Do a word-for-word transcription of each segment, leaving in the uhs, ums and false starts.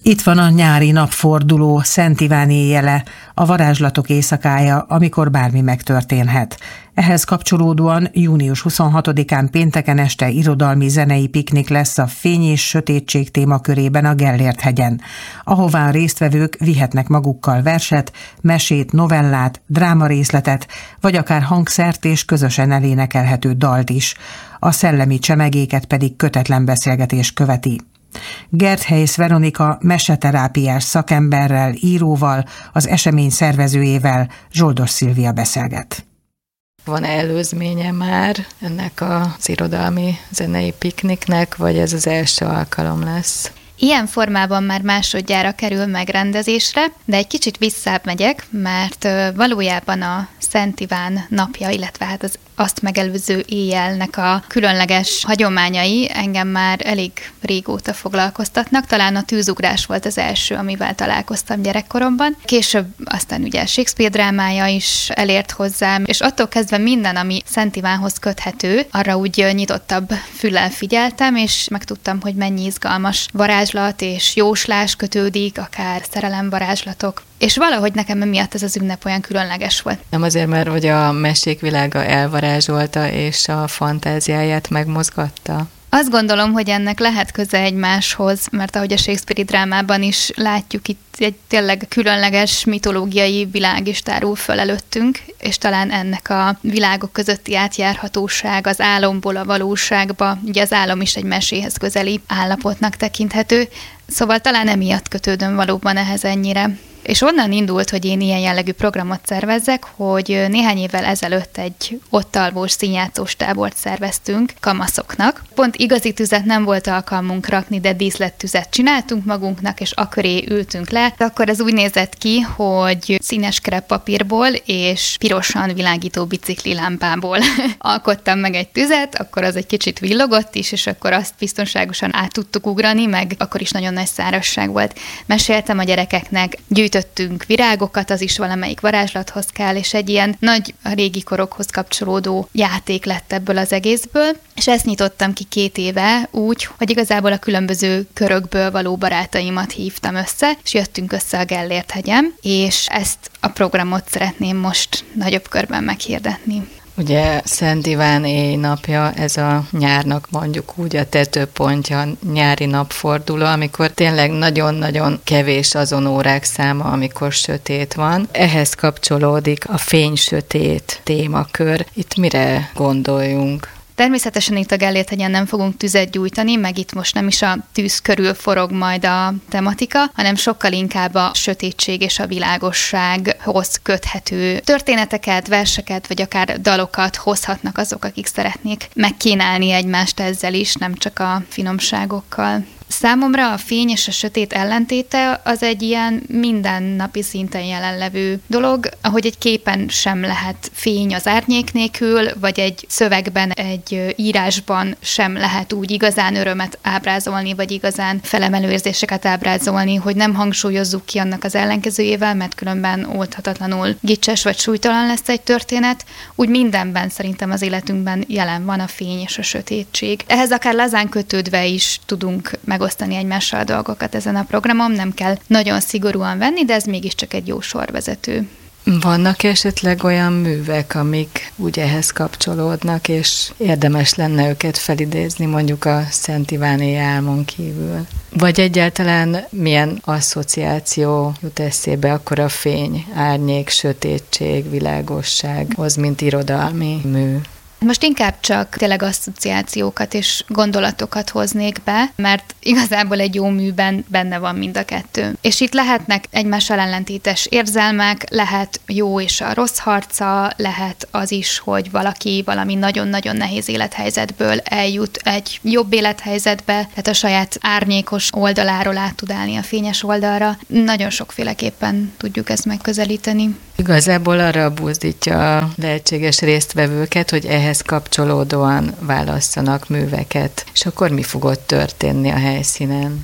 Itt van a nyári napforduló, Szent Iván éjjele, a varázslatok éjszakája, amikor bármi megtörténhet. Ehhez kapcsolódóan június huszonhatodikán pénteken este irodalmi zenei piknik lesz a Fény és sötétség témakörében a Gellért-hegyen, ahová a résztvevők vihetnek magukkal verset, mesét, novellát, drámarészletet, vagy akár hangszert és közösen elénekelhető dalt is. A szellemi csemegéket pedig kötetlen beszélgetés követi. Gerthelysz Veronika meseterápiás szakemberrel, íróval, az esemény szervezőjével, Zsoldos Szilvia beszélget. Van előzménye már ennek az irodalmi zenei pikniknek, vagy ez az első alkalom lesz? Ilyen formában már másodjára kerül megrendezésre, de egy kicsit visszább megyek, mert valójában a Szent Iván napja, illetve hát az azt megelőző éjjelnek a különleges hagyományai engem már elég régóta foglalkoztatnak. Talán a tűzugrás volt az első, amivel találkoztam gyerekkoromban. Később aztán ugye Shakespeare drámája is elért hozzám, és attól kezdve minden, ami Szent Ivánhoz köthető, arra úgy nyitottabb füllel figyeltem, és megtudtam, hogy mennyi izgalmas varázslat és jóslás kötődik, akár szerelemvarázslatok. És valahogy nekem emiatt ez az ünnep olyan különleges volt. Nem azért, mert hogy a mesék világa elvarázsolta, és a fantáziáját megmozgatta? Azt gondolom, hogy ennek lehet köze egymáshoz, mert ahogy a Shakespeare-i drámában is látjuk, itt egy tényleg különleges mitológiai világ is tárul föl előttünk, és talán ennek a világok közötti átjárhatóság az álomból a valóságba, ugye az álom is egy meséhez közeli állapotnak tekinthető, szóval talán emiatt kötődöm valóban ehhez ennyire. És onnan indult, hogy én ilyen jellegű programot szervezzek, hogy néhány évvel ezelőtt egy ott alvós színjátszós tábort szerveztünk kamaszoknak. Pont igazi tüzet nem volt alkalmunk rakni, de díszlettüzet csináltunk magunknak, és aköré ültünk le. Akkor ez úgy nézett ki, hogy színes kreppapírból és pirosan világító biciklilámpából alkottam meg egy tüzet, akkor az egy kicsit villogott is, és akkor azt biztonságosan át tudtuk ugrani, meg akkor is nagyon nagy szárazság volt. Meséltem a gyerekeknek, gyűjtöttünk virágokat, az is valamelyik varázslathoz kell, és egy ilyen nagy, a régi korokhoz kapcsolódó játék lett ebből az egészből, és ezt nyitottam ki két éve úgy, hogy igazából a különböző körökből való barátaimat hívtam össze, és jöttünk össze a Gellért-hegyen, és ezt a programot szeretném most nagyobb körben meghirdetni. Ugye Szent Iván éjnapja, ez a nyárnak mondjuk úgy a tetőpontja, nyári napforduló, amikor tényleg nagyon-nagyon kevés azon órák száma, amikor sötét van. Ehhez kapcsolódik a fény-sötét témakör. Itt mire gondoljunk? Természetesen itt a Gellért-hegyen nem fogunk tüzet gyújtani, meg itt most nem is a tűz körül forog majd a tematika, hanem sokkal inkább a sötétség és a világossághoz köthető történeteket, verseket, vagy akár dalokat hozhatnak azok, akik szeretnék megkínálni egymást ezzel is, nem csak a finomságokkal. Számomra a fény és a sötét ellentéte az egy ilyen mindennapi szinten jelenlevő dolog, ahogy egy képen sem lehet fény az árnyék nélkül, vagy egy szövegben, egy írásban sem lehet úgy igazán örömet ábrázolni, vagy igazán felemelő érzéseket ábrázolni, hogy nem hangsúlyozzuk ki annak az ellenkezőjével, mert különben oldhatatlanul gicses vagy súlytalan lesz egy történet. Úgy mindenben szerintem az életünkben jelen van a fény és a sötétség. Ehhez akár lazán kötődve is tudunk megosztani egymással a dolgokat ezen a programon, nem kell nagyon szigorúan venni, de ez mégiscsak egy jó sorvezető. Vannak esetleg olyan művek, amik úgy ehhez kapcsolódnak, és érdemes lenne őket felidézni, mondjuk a Szent Iváni álmon kívül? Vagy egyáltalán milyen asszociáció jut eszébe akkor a fény, árnyék, sötétség, világossághoz, mint irodalmi mű? Most inkább csak tényleg asszociációkat és gondolatokat hoznék be, mert igazából egy jó műben benne van mind a kettő. És itt lehetnek egymással ellentétes érzelmek, lehet jó és a rossz harca, lehet az is, hogy valaki valami nagyon-nagyon nehéz élethelyzetből eljut egy jobb élethelyzetbe, tehát a saját árnyékos oldaláról át tud állni a fényes oldalra. Nagyon sokféleképpen tudjuk ezt megközelíteni. Igazából arra buzdítja a lehetséges résztvevőket, hogy ehhez kapcsolódóan válasszanak műveket. És akkor mi fog ott történni a helyszínen?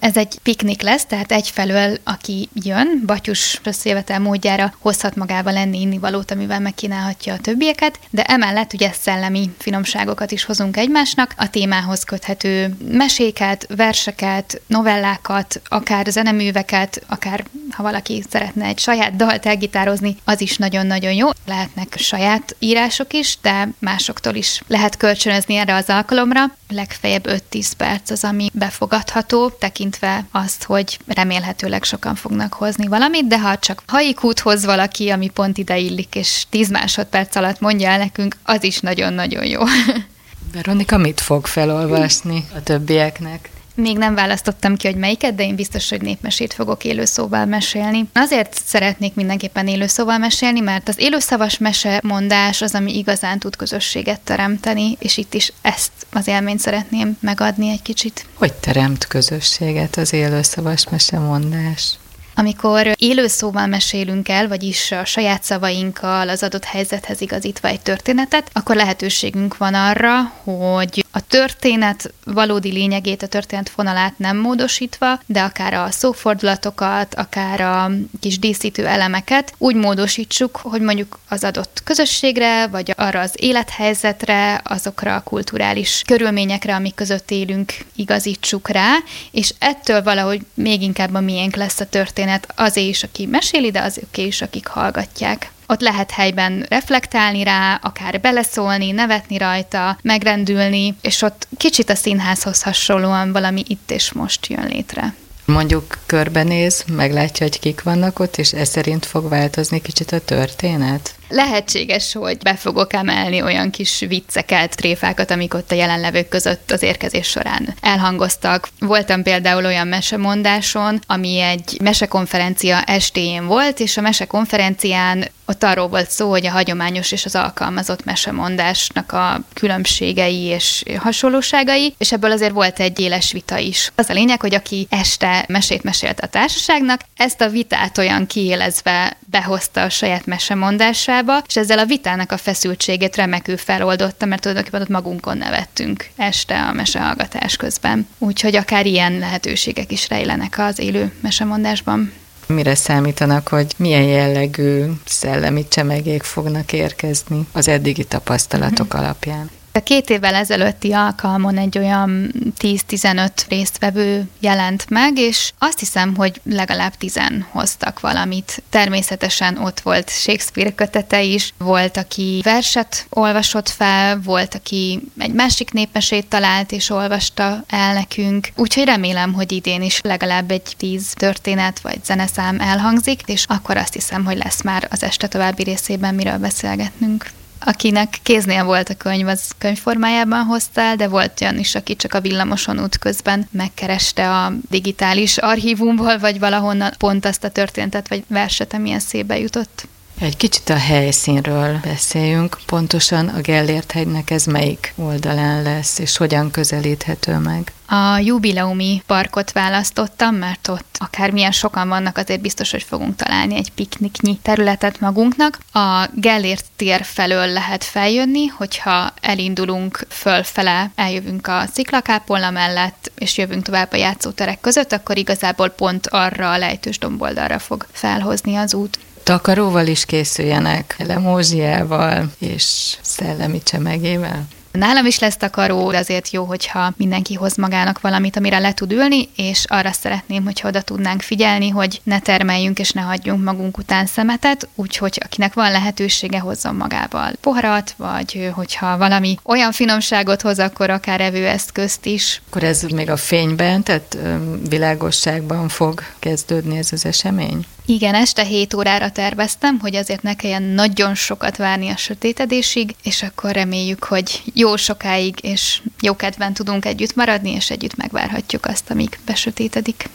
Ez egy piknik lesz, tehát egyfelől, aki jön, batyus összejövetel módjára hozhat magával enni, innivalót, amivel megkínálhatja a többieket, de emellett ugye szellemi finomságokat is hozunk egymásnak, a témához köthető meséket, verseket, novellákat, akár zeneműveket, akár ha valaki szeretne egy saját dalt elgitározni, az is nagyon-nagyon jó. Lehetnek saját írások is, de másoktól is lehet kölcsönözni erre az alkalomra. Legfeljebb öt-tíz perc az, ami befogadható, tekintve azt, hogy remélhetőleg sokan fognak hozni valamit, de ha csak haikút hoz valaki, ami pont ide illik, és tíz másodperc alatt mondja el nekünk, az is nagyon-nagyon jó. Veronika mit fog felolvasni a többieknek? Még nem választottam ki, hogy melyiket, de én biztos, hogy népmesét fogok élőszóval mesélni. Azért szeretnék mindenképpen élőszóval mesélni, mert az élőszavas mesemondás az, ami igazán tud közösséget teremteni, és itt is ezt az élményt szeretném megadni egy kicsit. Hogy teremt közösséget az élőszavas mesemondás? Amikor élőszóval mesélünk el, vagyis a saját szavainkkal az adott helyzethez igazítva egy történetet, akkor lehetőségünk van arra, hogy a történet valódi lényegét, a történet fonalát nem módosítva, de akár a szófordulatokat, akár a kis díszítő elemeket úgy módosítsuk, hogy mondjuk az adott közösségre, vagy arra az élethelyzetre, azokra a kulturális körülményekre, amik között élünk, igazítsuk rá, és ettől valahogy még inkább a miénk lesz a történet, azé is, aki meséli, de azé is, akik hallgatják. Ott lehet helyben reflektálni rá, akár beleszólni, nevetni rajta, megrendülni, és ott kicsit a színházhoz hasonlóan valami itt és most jön létre. Mondjuk körbenéz, meglátja, hogy kik vannak ott, és ez szerint fog változni kicsit a történet? Lehetséges, hogy be fogok emelni olyan kis vicceket, tréfákat, amik ott a jelenlevők között az érkezés során elhangoztak. Voltam például olyan mesemondáson, ami egy mesekonferencia estéjén volt, és a mesekonferencián ott arról volt szó, hogy a hagyományos és az alkalmazott mesemondásnak a különbségei és hasonlóságai, és ebből azért volt egy éles vita is. Az a lényeg, hogy aki este mesét mesélt a társaságnak, ezt a vitát olyan kiélezve behozta a saját mesemondásába, és ezzel a vitának a feszültségét remekül feloldotta, mert tulajdonképpen ott magunkon nevettünk este a mesehallgatás közben. Úgyhogy akár ilyen lehetőségek is rejlenek az élő mesemondásban. Mire számítanak, hogy milyen jellegű szellemi csemegék fognak érkezni az eddigi tapasztalatok alapján? A két évvel ezelőtti alkalmon egy olyan tíz-tizenöt résztvevő jelent meg, és azt hiszem, hogy legalább tizen hoztak valamit. Természetesen ott volt Shakespeare kötete is, volt, aki verset olvasott fel, volt, aki egy másik népmesét talált és olvasta el nekünk. Úgyhogy remélem, hogy idén is legalább egy tíz történet vagy zeneszám elhangzik, és akkor azt hiszem, hogy lesz már az este további részében miről beszélgetnünk. Akinek kéznél volt a könyv, az könyvformájában hozta el, de volt olyan is, aki csak a villamoson út közben megkereste a digitális archívumból, vagy valahonnan pont azt a történetet, vagy verset, ami eszébe jutott. Egy kicsit a helyszínről beszéljünk. Pontosan a Gellért-hegynek ez melyik oldalán lesz, és hogyan közelíthető meg? A jubileumi parkot választottam, mert ott akármilyen sokan vannak, azért biztos, hogy fogunk találni egy pikniknyi területet magunknak. A Gellért tér felől lehet feljönni, hogyha elindulunk fölfele, eljövünk a sziklakápolna mellett, és jövünk tovább a játszóterek között, akkor igazából pont arra a lejtős domboldalra fog felhozni az út. Takaróval is készüljenek, lemózsiával és szellemi csemegével? Nálam is lesz takaró, de azért jó, hogyha mindenki hoz magának valamit, amire le tud ülni, és arra szeretném, hogyha oda tudnánk figyelni, hogy ne termeljünk és ne hagyjunk magunk után szemetet, úgyhogy akinek van lehetősége, hozzon magával poharat, vagy hogyha valami olyan finomságot hoz, akkor akár evőeszközt is. Akkor ez még a fényben, tehát világosságban fog kezdődni ez az esemény? Igen, este hét órára terveztem, hogy azért ne kelljen nagyon sokat várni a sötétedésig, és akkor reméljük, hogy jó sokáig és jó kedven tudunk együtt maradni, és együtt megvárhatjuk azt, amíg besötétedik.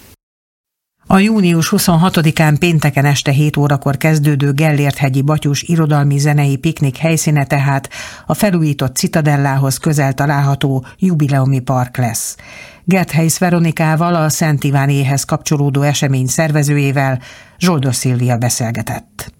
A június huszonhatodikán pénteken este hét órakor kezdődő Gellért-hegyi Batyus irodalmi zenei piknik helyszíne tehát a felújított Citadellához közel található jubileumi park lesz. Gertheisz Veronikával, a Szent Ivánéhez kapcsolódó esemény szervezőjével Zsoldos Szilvia beszélgetett.